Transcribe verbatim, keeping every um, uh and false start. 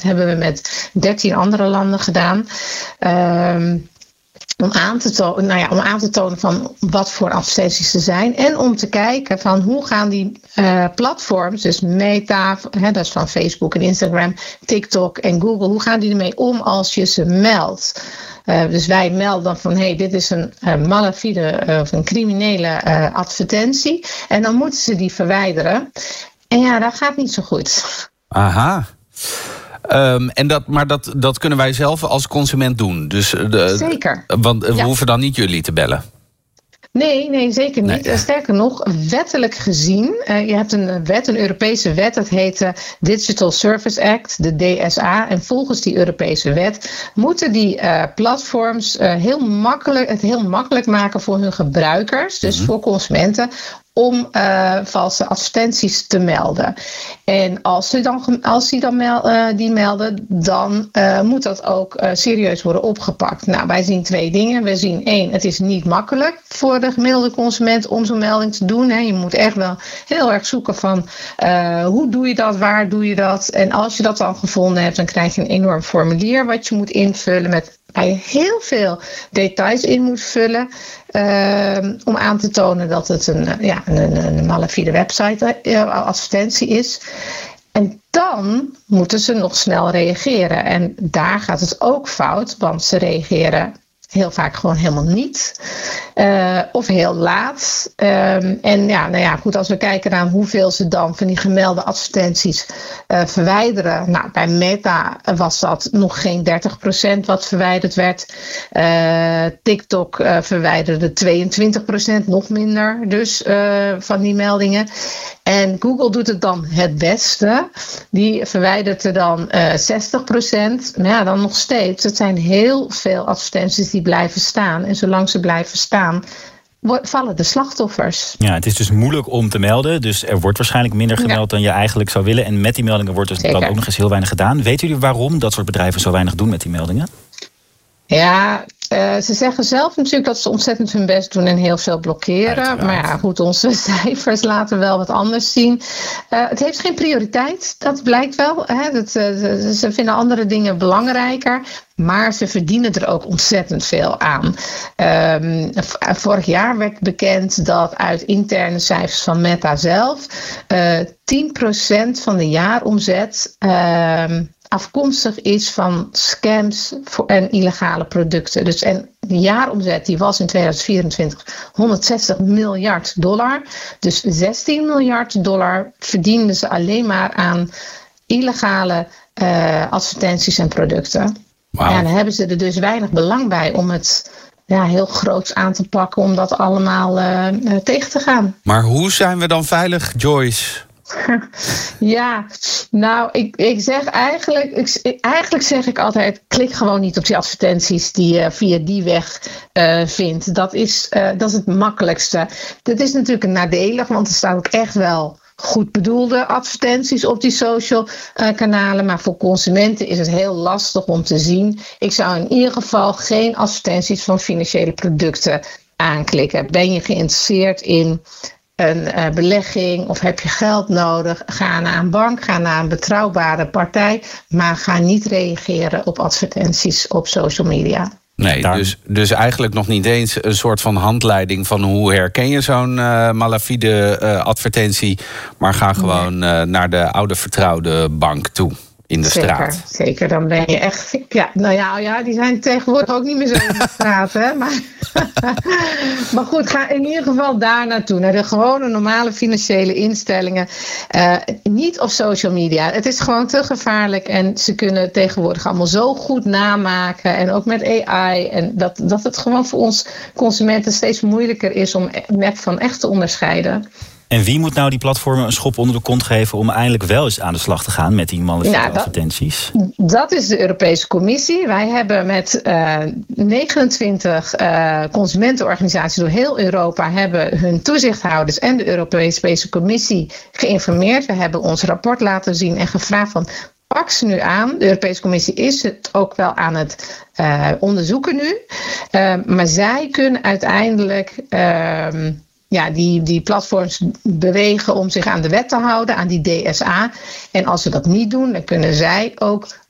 Dat hebben we met dertien andere landen gedaan. Um, Om aan, te tonen, nou ja, om aan te tonen van wat voor advertenties er zijn. En om te kijken van hoe gaan die uh, platforms, dus Meta, hè, dat is van Facebook en Instagram, TikTok en Google, hoe gaan die ermee om als je ze meldt? Uh, dus wij melden dan van, hé, hey, dit is een uh, malafide uh, of een criminele uh, advertentie. En dan moeten ze die verwijderen. En ja, dat gaat niet zo goed. Aha. Um, en dat, maar dat, dat kunnen wij zelf als consument doen. Dus de, zeker. Want we ja. hoeven dan niet jullie te bellen. Nee, nee, zeker niet. Nee. Sterker nog, wettelijk gezien, uh, je hebt een wet, een Europese wet, dat heet de Digital Service Act, de D S A. En volgens die Europese wet moeten die uh, platforms uh, heel makkelijk, het heel makkelijk maken voor hun gebruikers, dus mm-hmm. voor consumenten, om uh, valse advertenties te melden. En als ze dan, als die dan mel, uh, die melden, dan uh, moet dat ook uh, serieus worden opgepakt. Nou, wij zien twee dingen. We zien één, het is niet makkelijk voor de gemiddelde consument om zo'n melding te doen. Hè. Je moet echt wel heel erg zoeken van uh, hoe doe je dat, waar doe je dat. En als je dat dan gevonden hebt, dan krijg je een enorm formulier wat je moet invullen met waar je heel veel details in moet vullen. Uh, om aan te tonen dat het een, ja, een, een malafide website uh, advertentie is. En dan moeten ze nog snel reageren. En daar gaat het ook fout, want ze reageren heel vaak gewoon helemaal niet. Uh, of heel laat. Um, en ja, nou ja, goed, als we kijken naar hoeveel ze dan van die gemelde advertenties uh, verwijderen. Nou, bij Meta was dat nog geen dertig procent wat verwijderd werd. Uh, TikTok uh, verwijderde tweeëntwintig procent, nog minder dus uh, van die meldingen. En Google doet het dan het beste. Die verwijdert er dan uh, zestig procent. Maar ja, dan nog steeds. Het zijn heel veel advertenties die blijven staan. En zolang ze blijven staan, vallen de slachtoffers. Ja, het is dus moeilijk om te melden. Dus er wordt waarschijnlijk minder gemeld ja. dan je eigenlijk zou willen. En met die meldingen wordt er dan ook nog eens heel weinig gedaan. Weten jullie waarom dat soort bedrijven zo weinig doen met die meldingen? Ja, uh, ze zeggen zelf natuurlijk dat ze ontzettend hun best doen en heel veel blokkeren. Uiteraard. Maar ja, goed, onze cijfers laten wel wat anders zien. Uh, het heeft geen prioriteit, dat blijkt wel. Hè. Dat, uh, ze vinden andere dingen belangrijker. Maar ze verdienen er ook ontzettend veel aan. Um, vorig jaar werd bekend dat uit interne cijfers van Meta zelf uh, tien procent van de jaaromzet Uh, afkomstig is van scams en illegale producten. Dus en de jaaromzet die was in tweeduizend vierentwintig honderdzestig miljard dollar. Dus zestien miljard dollar verdienden ze alleen maar aan illegale uh, advertenties en producten. Wow. Ja, dan hebben ze er dus weinig belang bij om het ja, heel groots aan te pakken, om dat allemaal uh, uh, tegen te gaan. Maar hoe zijn we dan veilig, Joyce? Ja, nou, ik, ik zeg eigenlijk, ik, eigenlijk zeg ik altijd, klik gewoon niet op die advertenties die je via die weg uh, vindt. Dat is, uh, dat is het makkelijkste. Dat is natuurlijk een nadelig, want er staan ook echt wel goed bedoelde advertenties op die social uh, kanalen. Maar voor consumenten is het heel lastig om te zien. Ik zou in ieder geval geen advertenties van financiële producten aanklikken. Ben je geïnteresseerd in een uh, belegging of heb je geld nodig? Ga naar een bank, ga naar een betrouwbare partij. Maar ga niet reageren op advertenties op social media. Nee, dus, dus eigenlijk nog niet eens een soort van handleiding van hoe herken je zo'n uh, malafide uh, advertentie. Maar ga gewoon uh, naar de oude vertrouwde bank toe. In de zeker, straat. Zeker, dan ben je echt. Ja, nou ja, ja, die zijn tegenwoordig ook niet meer zo in de straat, hè? Maar, maar goed, ga in ieder geval daar naartoe. Naar de gewone normale financiële instellingen. Uh, niet op social media. Het is gewoon te gevaarlijk. En ze kunnen tegenwoordig allemaal zo goed namaken. En ook met A I. En dat, dat het gewoon voor ons consumenten steeds moeilijker is om nep van echt te onderscheiden. En wie moet nou die platformen een schop onder de kont geven om eindelijk wel eens aan de slag te gaan met die malafide nou, advertenties? Dat is de Europese Commissie. Wij hebben met uh, negenentwintig uh, consumentenorganisaties door heel Europa hebben hun toezichthouders en de Europese Commissie geïnformeerd. We hebben ons rapport laten zien en gevraagd van pak ze nu aan. De Europese Commissie is het ook wel aan het uh, onderzoeken nu. Uh, maar zij kunnen uiteindelijk Uh, Ja, die, die platforms bewegen om zich aan de wet te houden, aan die D S A. En als ze dat niet doen, dan kunnen zij ook